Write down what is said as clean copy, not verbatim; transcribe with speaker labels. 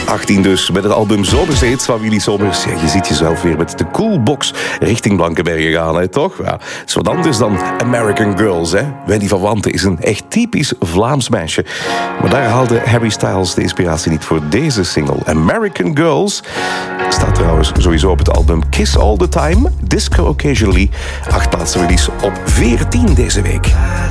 Speaker 1: 18 dus, met het album Zomerse Hits van Willy Somers. Ja, je ziet jezelf weer met de Coolbox richting Blankenberge gaan, hè, toch? Ja, het is wat anders dan American Girls, hè. Wendy van Wanten is een echt typisch Vlaams meisje. Maar daar haalde Harry Styles de inspiratie niet voor deze single. American Girls staat trouwens sowieso op het album Kiss All The Time, Disco Occasionally. 8 plaatsen release op 14 deze week.